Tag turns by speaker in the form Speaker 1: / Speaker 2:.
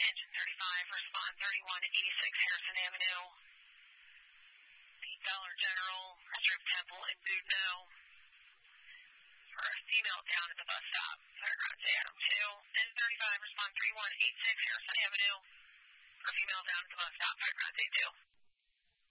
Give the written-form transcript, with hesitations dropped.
Speaker 1: Engine 35, respond 3186 Harrison Avenue. The Dollar General, Strip Temple, and Boudneau. For a female down at the bus stop, Paragraph Adam 2. Engine 35, respond 3186 Harrison Avenue. For a female down at the bus stop, Paragraph 2.